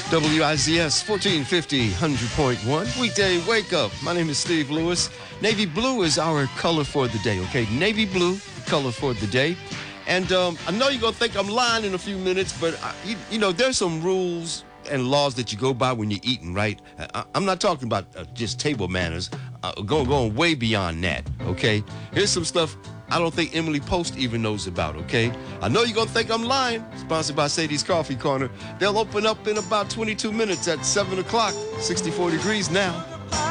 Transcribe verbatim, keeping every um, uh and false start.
W I Z S fourteen fifty, one hundred point one. Weekday Wake Up. My name is Steve Lewis. Navy blue is our color for the day, okay? Navy blue, the color for the day. And um, I know you're going to think I'm lying in a few minutes, but, I, you, you know, there's some rules and laws that you go by when you're eating, right? I, I'm not talking about uh, just table manners. Uh, going, going way beyond that, okay? Here's some stuff I don't think Emily Post even knows about, okay? I know you're going to think I'm lying. Sponsored by Sadie's Coffee Corner. They'll open up in about twenty-two minutes at seven o'clock, sixty-four degrees now.